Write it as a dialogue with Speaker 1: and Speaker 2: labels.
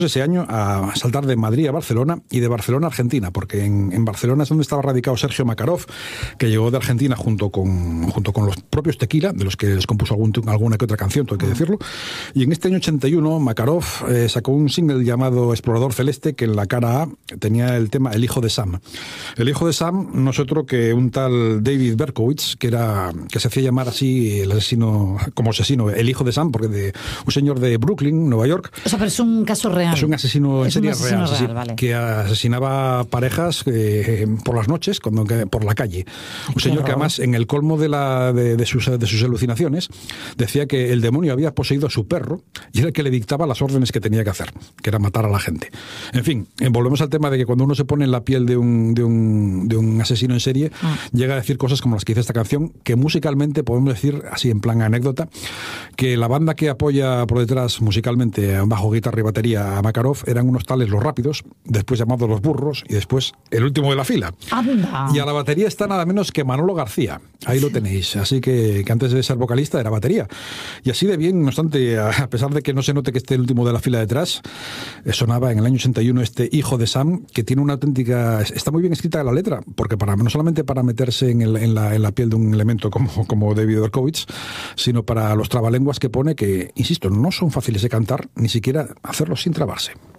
Speaker 1: ese año a saltar de Madrid a Barcelona y de Barcelona a Argentina, porque en Barcelona es donde estaba radicado Sergio Makarov, que llegó de Argentina junto con los propios Tequila, de los que les compuso alguna que otra canción, todo hay que decirlo. Y en este año 81 Makarov sacó un single llamado Explorador Celeste, que en la cara A tenía el tema El hijo de Sam. El hijo de Sam no es otro que un tal David Berkowitz, que se hacía llamar así el asesino, el hijo de Sam, porque un señor de Brooklyn, Nueva York.
Speaker 2: O sea, pero es un caso real.
Speaker 1: Es un asesino en serie real,
Speaker 2: vale.
Speaker 1: Que asesinaba parejas por las noches, por la calle. Un señor que además, en el colmo de sus alucinaciones, decía que el demonio había poseído a su perro y era el que le dictaba las órdenes que tenía que hacer, que era matar a la gente. En fin, volvemos al tema de que cuando uno se pone en la piel de un asesino en serie, llega a decir cosas como las que dice esta canción, que musicalmente podemos decir, así en plan anécdota, que la banda que apoya por detrás musicalmente, bajo, guitarra y batería, a Makarov, eran unos tales Los Rápidos, después llamados Los Burros, y después el último de la fila.
Speaker 2: ¡Anda!
Speaker 1: Y a la batería está nada menos que Manolo García. Ahí lo tenéis. Así que antes de ser vocalista era batería. Y así de bien, no obstante, a pesar de que no se note que esté el último de la fila detrás, sonaba en el año 81 este Hijo de Sam, que tiene una auténtica... Está muy bien escrita la letra, porque no solamente para meterse en la piel de un elemento como David Berkowitz, sino para los trabalenguas que pone, que, insisto, no son fáciles de cantar, ni siquiera hacerlo sin trabarse.